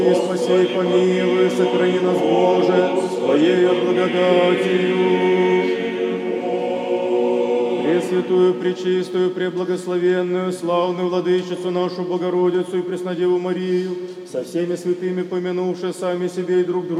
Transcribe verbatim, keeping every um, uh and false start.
И спаси, помилуй, сохрани нас, Боже, Твоею благодатью. Пресвятую, пречистую, преблагословенную, славную Владычицу нашу Богородицу и Преснодеву Марию, со всеми святыми помянувши сами себе и друг друга,